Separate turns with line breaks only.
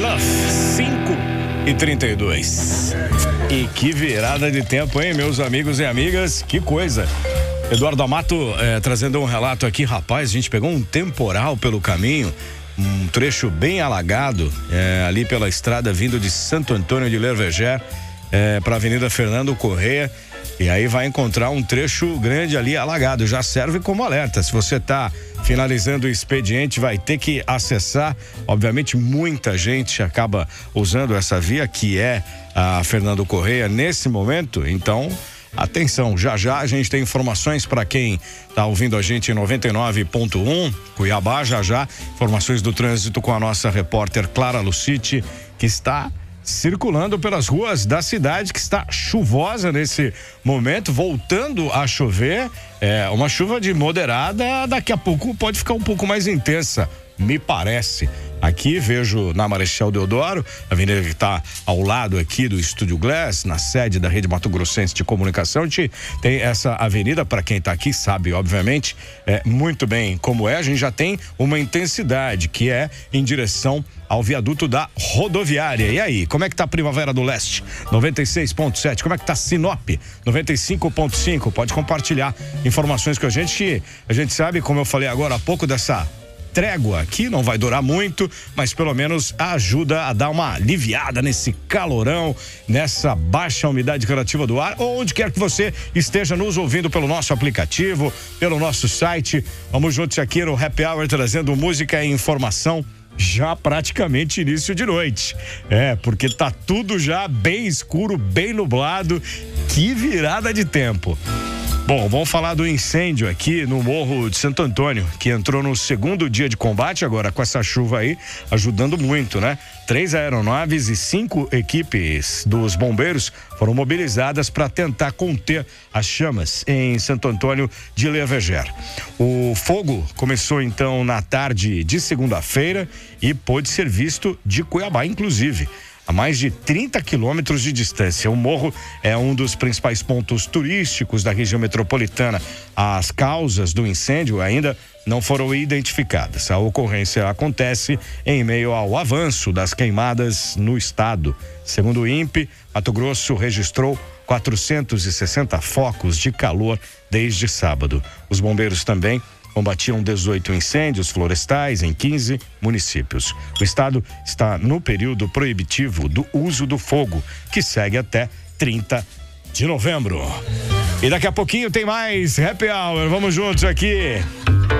Love, 5h32. E que virada de tempo, hein, meus amigos e amigas? Que coisa! Eduardo Amato trazendo um relato aqui. Rapaz, a gente pegou um temporal pelo caminho, um trecho bem alagado, ali pela estrada vindo de Santo Antônio de Lerveger para a Avenida Fernando Corrêa. E aí vai encontrar um trecho grande ali alagado. Já serve como alerta. Se você está finalizando o expediente, vai ter que acessar. Obviamente, muita gente acaba usando essa via, que é a Fernando Corrêa, nesse momento. Então, atenção, já a gente tem informações para quem está ouvindo a gente em 99.1 Cuiabá. Já informações do trânsito com a nossa repórter Clara Lucite, que está circulando pelas ruas da cidade, que está chuvosa nesse momento, voltando a chover. Uma chuva de moderada, daqui a pouco pode ficar um pouco mais intensa, me parece. Aqui vejo na Marechal Deodoro, a avenida que está ao lado aqui do Estúdio Glass, na sede da Rede Mato Grossense de Comunicação. A gente tem essa avenida, para quem está aqui sabe, obviamente, muito bem como é. A gente já tem uma intensidade que é em direção ao viaduto da rodoviária. E aí, como é que tá a Primavera do Leste? 96.7. Como é que tá Sinop? 95.5. Pode compartilhar informações com a gente sabe, como eu falei agora há pouco, dessa trégua aqui, não vai durar muito, mas pelo menos ajuda a dar uma aliviada nesse calorão, nessa baixa umidade relativa do ar, ou onde quer que você esteja nos ouvindo pelo nosso aplicativo, pelo nosso site. Vamos juntos aqui no Happy Hour, trazendo música e informação já praticamente início de noite. Porque tá tudo já bem escuro, bem nublado. Que virada de tempo. Bom, vamos falar do incêndio aqui no Morro de Santo Antônio, que entrou no segundo dia de combate agora com essa chuva aí, ajudando muito, né? 3 aeronaves e 5 equipes dos bombeiros foram mobilizadas para tentar conter as chamas em Santo Antônio de Lerveger. O fogo começou então na tarde de segunda-feira e pôde ser visto de Cuiabá, inclusive, a mais de 30 quilômetros de distância. O morro é um dos principais pontos turísticos da região metropolitana. As causas do incêndio ainda não foram identificadas. A ocorrência acontece em meio ao avanço das queimadas no estado. Segundo o INPE, Mato Grosso registrou 460 focos de calor desde sábado. Os bombeiros também combatiam 18 incêndios florestais em 15 municípios. O estado está no período proibitivo do uso do fogo, que segue até 30 de novembro. E daqui a pouquinho tem mais Happy Hour. Vamos juntos aqui.